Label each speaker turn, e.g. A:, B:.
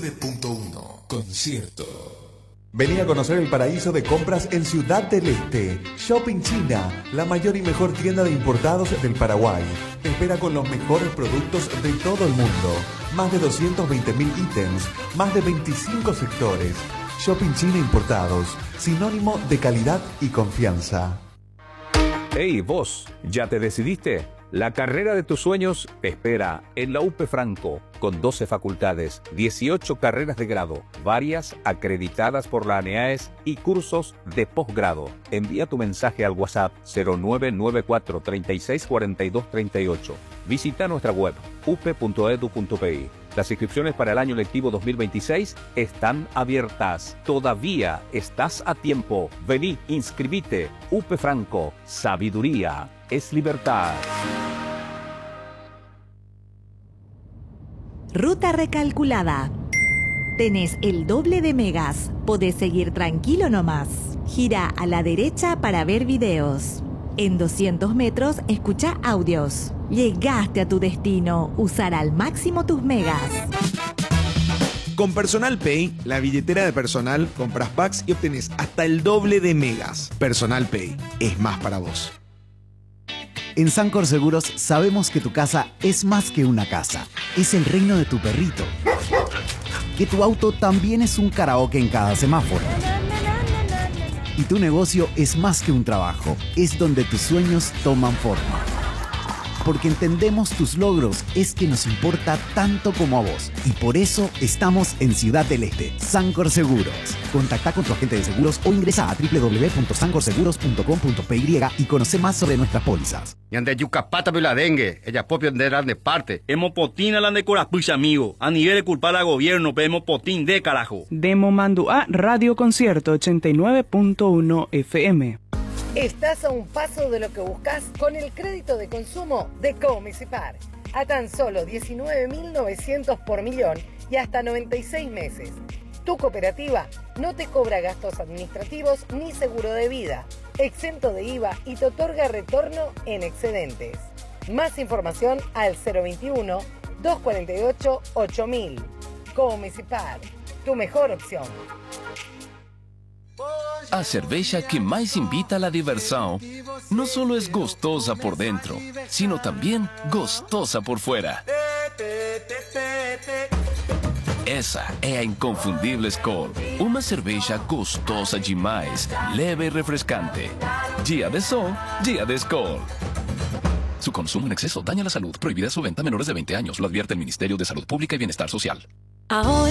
A: 89.1 Concierto.
B: Vení a conocer el paraíso de compras en Ciudad del Este. Shopping China, la mayor y mejor tienda de importados del Paraguay. Te espera con los mejores productos de todo el mundo. Más de 220.000 ítems, más de 25 sectores. Shopping China Importados, sinónimo de calidad y confianza.
C: Hey, vos, ¿ya te decidiste? La carrera de tus sueños te espera en la UP Franco, con 12 facultades, 18 carreras de grado, varias acreditadas por la ANEAES y cursos de posgrado. Envía tu mensaje al WhatsApp 0994 364238. Visita nuestra web up.edu.pi. Las inscripciones para el año lectivo 2026 están abiertas. Todavía estás a tiempo. Vení, inscribite. UP Franco. Sabiduría es libertad.
D: Ruta recalculada. Tenés el doble de megas. Podés seguir tranquilo nomás. Gira a la derecha para ver videos. En 200 metros, escucha audios. Llegaste a tu destino. Usar al máximo tus megas.
E: Con Personal Pay, la billetera de personal, compras packs y obtenés hasta el doble de megas. Personal Pay es más para vos.
F: En Sancor Seguros sabemos que tu casa es más que una casa. Es el reino de tu perrito. Que tu auto también es un karaoke en cada semáforo. Y tu negocio es más que un trabajo. Es donde tus sueños toman forma. Porque entendemos tus logros, es que nos importa tanto como a vos. Y por eso estamos en Ciudad del Este. Sancor Seguros. Contacta con tu agente de seguros o ingresa a www.sancorseguros.com.py y conoce más sobre nuestras pólizas.
G: Yande yucapata la dengue, ella propio de de parte. Hemos potina la de corapucha amigo. A nivel de culpar al gobierno, pero hemos potín de carajo.
H: Demo mando a Radio Concierto 89.1 FM.
I: Estás a un paso de lo que buscas con el crédito de consumo de Comisipar. A tan solo 19.900 por millón y hasta 96 meses. Tu cooperativa no te cobra gastos administrativos ni seguro de vida, exento de IVA y te otorga retorno en excedentes. Más información al 021-248-8000. Comisipar, tu mejor opción.
J: A cerveja que mais invita a la diversión no solo es gostosa por dentro, sino también gostosa por fuera. Essa é a inconfundível Skol, uma cerveja gostosa demais, leve e refrescante. Dia de sol, dia de Skol. Su consumo en exceso daña la salud. Prohibida su venta a menores de 20 años. Lo advierte el Ministerio de Salud Pública y Bienestar Social.
D: Ahora